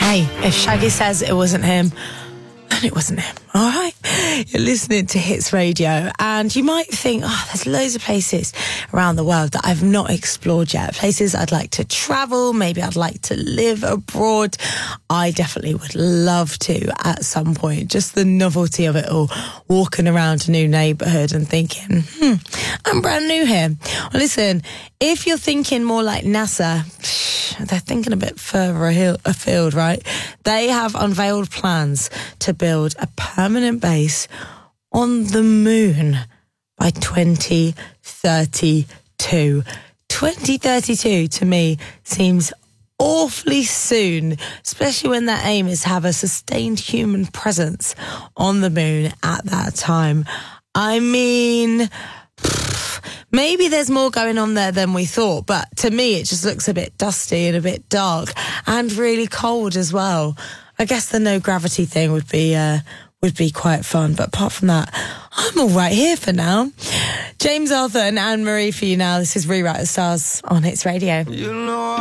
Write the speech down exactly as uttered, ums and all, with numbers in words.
Hey, if Shaggy says it wasn't him, then it wasn't him, all right? You're listening to Hits Radio, and you might think, oh, there's loads of places around the world that I've not explored yet. Places I'd like to travel, maybe I'd like to live abroad. I definitely would love to at some point. Just the novelty of it all, walking around a new neighbourhood and thinking, hmm, I'm brand new here. Well, listen, if you're thinking more like NASA, they're thinking a bit further afield, right? They have unveiled plans to build a permanent base on the moon by twenty thirty-two. twenty thirty-two to me seems awfully soon, especially when their aim is to have a sustained human presence on the moon at that time. I mean, maybe there's more going on there than we thought, but to me it just looks a bit dusty and a bit dark and really cold as well. I guess the no gravity thing would be uh, would be quite fun, but apart from that, I'm all right here for now. James Arthur and Anne Marie for you now. This is Rewrite the Stars on Hits Radio. You know